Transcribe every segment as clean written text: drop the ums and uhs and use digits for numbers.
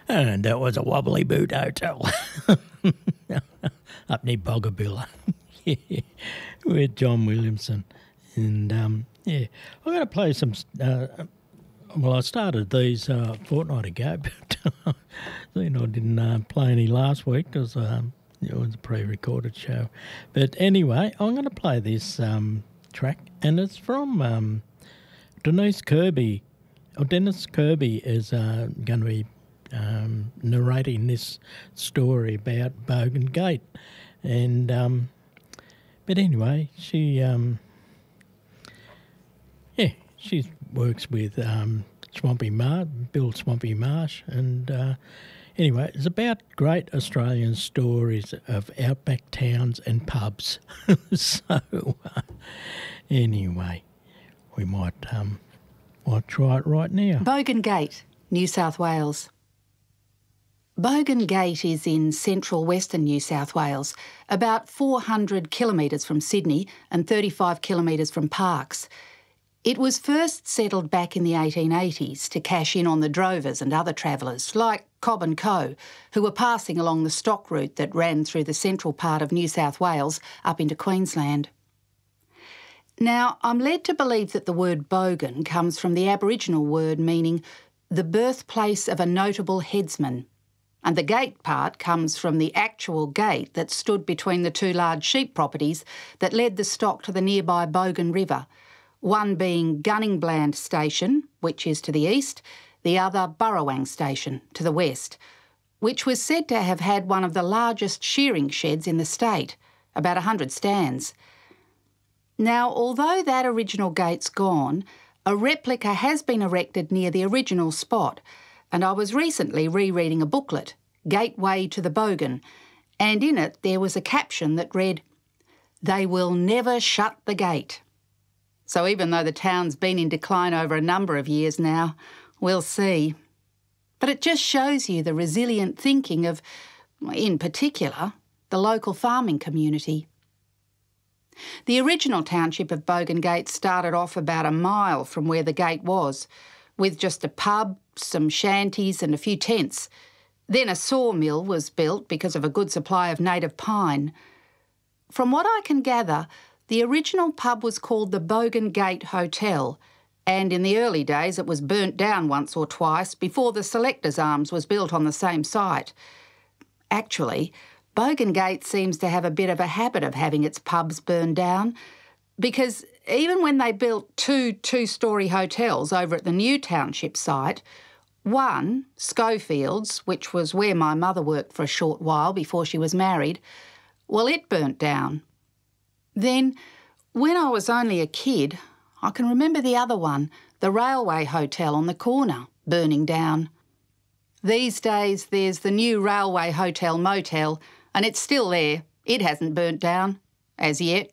And that was a Wobbly Boot Hotel up near Boggabilla with John Williamson. And, I'm going to play some... I started these a fortnight ago, but then I didn't play any last week because it was a pre-recorded show. But anyway, I'm going to play this track, and it's from Dennis Kirby. Dennis Kirby is going to be narrating this story about Bogan Gate. And but anyway, she works with Bill Swampy Marsh, and anyway, it's about great Australian stories of outback towns and pubs. So anyway, we might try it right now. Bogan Gate, New South Wales. Bogan Gate is in central western New South Wales, about 400 kilometres from Sydney and 35 kilometres from Parkes. It was first settled back in the 1880s to cash in on the drovers and other travellers, like Cobb and Co., who were passing along the stock route that ran through the central part of New South Wales up into Queensland. Now, I'm led to believe that the word Bogan comes from the Aboriginal word meaning the birthplace of a notable headsman, and the gate part comes from the actual gate that stood between the two large sheep properties that led the stock to the nearby Bogan River, one being Gunningland Station, which is to the east, the other Burrawang Station, to the west, which was said to have had one of the largest shearing sheds in the state, about 100 stands. Now, although that original gate's gone, a replica has been erected near the original spot, and I was recently rereading a booklet, Gateway to the Bogan, and in it there was a caption that read, "They will never shut the gate." So even though the town's been in decline over a number of years now, we'll see. But it just shows you the resilient thinking of, in particular, the local farming community. The original township of Bogan Gate started off about a mile from where the gate was, with just a pub, some shanties and a few tents. Then a sawmill was built because of a good supply of native pine. From what I can gather, the original pub was called the Bogan Gate Hotel, and in the early days it was burnt down once or twice before the Selectors Arms was built on the same site. Actually, Bogan Gate seems to have a bit of a habit of having its pubs burned down, because even when they built two-storey hotels over at the new township site, one, Schofield's, which was where my mother worked for a short while before she was married, well, it burnt down. Then, when I was only a kid, I can remember the other one, the Railway Hotel on the corner, burning down. These days there's the new Railway Hotel Motel, and it's still there. It hasn't burnt down, as yet.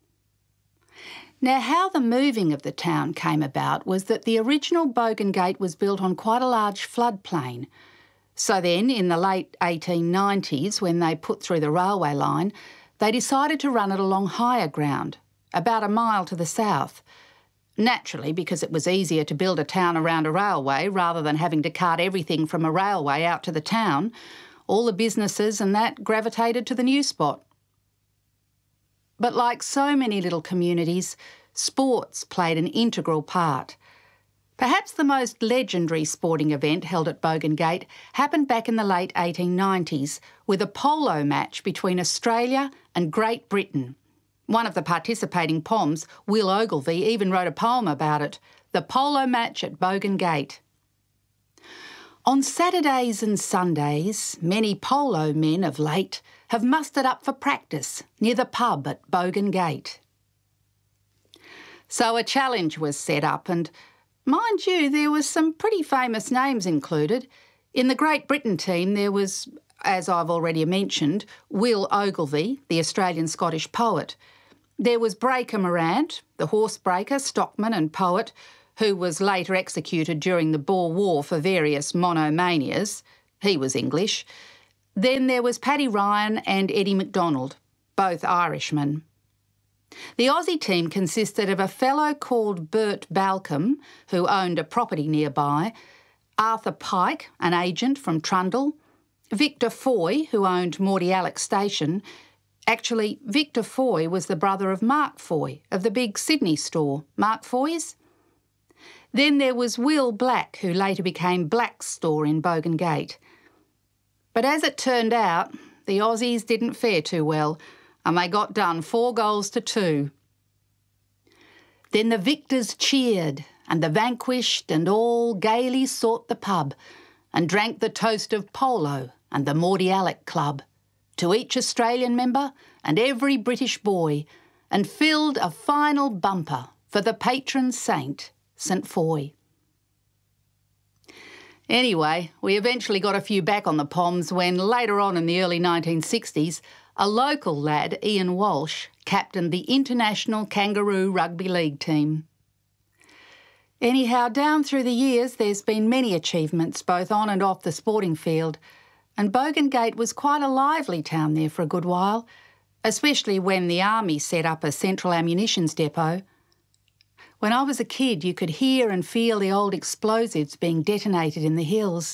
Now, how the moving of the town came about was that the original Bogan Gate was built on quite a large floodplain. So then, in the late 1890s, when they put through the railway line, they decided to run it along higher ground, about a mile to the south. Naturally, because it was easier to build a town around a railway rather than having to cart everything from a railway out to the town, all the businesses and that gravitated to the new spot. But like so many little communities, sports played an integral part. Perhaps the most legendary sporting event held at Bogan Gate happened back in the late 1890s with a polo match between Australia and Great Britain. One of the participating Poms, Will Ogilvie, even wrote a poem about it, The Polo Match at Bogan Gate. On Saturdays and Sundays, many polo men of late have mustered up for practice near the pub at Bogan Gate. So a challenge was set up and, mind you, there was some pretty famous names included. In the Great Britain team there was, as I've already mentioned, Will Ogilvie, the Australian-Scottish poet. There was Breaker Morant, the horsebreaker, stockman and poet, who was later executed during the Boer War for various monomanias. He was English. Then there was Paddy Ryan and Eddie MacDonald, both Irishmen. The Aussie team consisted of a fellow called Bert Balcombe, who owned a property nearby, Arthur Pike, an agent from Trundle, Victor Foy, who owned Mordialloc Station. Actually, Victor Foy was the brother of Mark Foy, of the big Sydney store, Mark Foy's. Then there was Will Black, who later became Black's store in Bogan Gate. But as it turned out, the Aussies didn't fare too well, and they got done 4-2. Then the victors cheered, and the vanquished and all gaily sought the pub, and drank the toast of polo and the Mordialloc Club, to each Australian member and every British boy, and filled a final bumper for the patron saint, St Foy. Anyway, we eventually got a few back on the Poms when, later on in the early 1960s, a local lad, Ian Walsh, captained the International Kangaroo Rugby League team. Anyhow, down through the years, there's been many achievements, both on and off the sporting field, and Bogan Gate was quite a lively town there for a good while, especially when the Army set up a central ammunitions depot. When I was a kid, you could hear and feel the old explosives being detonated in the hills.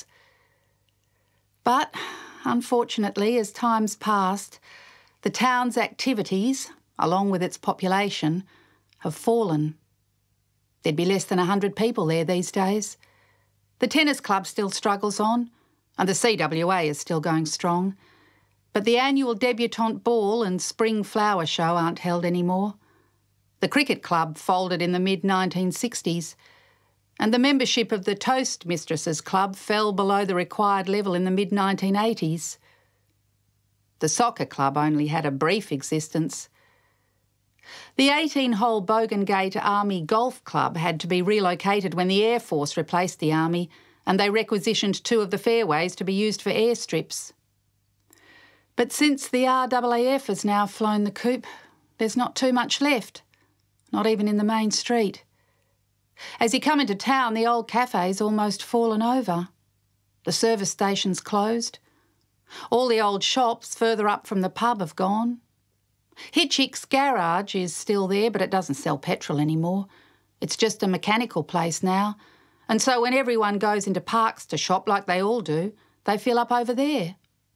But, unfortunately, as time's passed, the town's activities, along with its population, have fallen. There'd be less than 100 people there these days. The tennis club still struggles on, and the CWA is still going strong. But the annual debutante ball and spring flower show aren't held anymore. The cricket club folded in the mid-1960s, and the membership of the Toast Mistresses Club fell below the required level in the mid-1980s. The soccer club only had a brief existence. The 18-hole Bogan Gate Army Golf Club had to be relocated when the Air Force replaced the Army, and they requisitioned 2 of the fairways to be used for airstrips. But since the RAAF has now flown the coop, there's not too much left. Not even in the main street. As you come into town, the old cafe's almost fallen over. The service station's closed. All the old shops further up from the pub have gone. Hitchick's garage is still there, but it doesn't sell petrol anymore. It's just a mechanical place now. And so when everyone goes into Parks to shop like they all do, they fill up over there.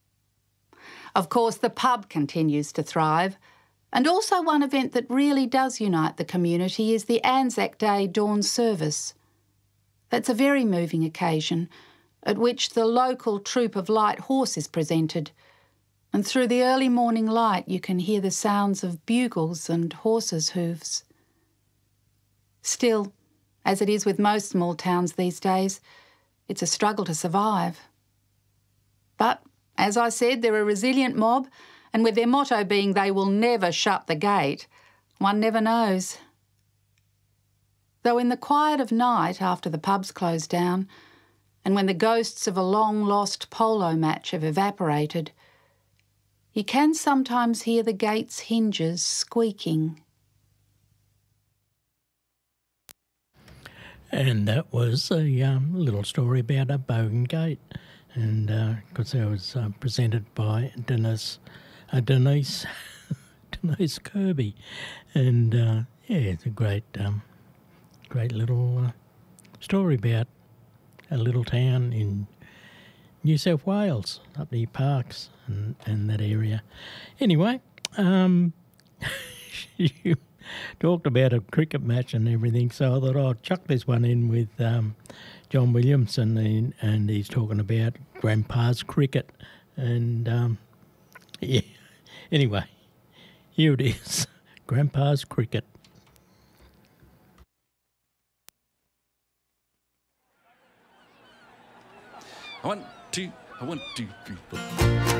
Of course, the pub continues to thrive. And also one event that really does unite the community is the Anzac Day dawn service. That's a very moving occasion at which the local troop of light horse is presented, and through the early morning light you can hear the sounds of bugles and horses' hooves. Still, as it is with most small towns these days, it's a struggle to survive. But, as I said, they're a resilient mob, and with their motto being they will never shut the gate, one never knows. Though in the quiet of night after the pubs close down, and when the ghosts of a long-lost polo match have evaporated, you can sometimes hear the gate's hinges squeaking. And that was a little story about a Bogan Gate, and because it was presented by Denise Kirby, and yeah, it's a great little story about a little town in New South Wales, up near Parks and that area. Anyway, you talked about a cricket match and everything, so I thought I'd chuck this one in with John Williamson, and he's talking about Grandpa's cricket, and yeah. Anyway, here it is, Grandpa's cricket. I want to, 3, 4.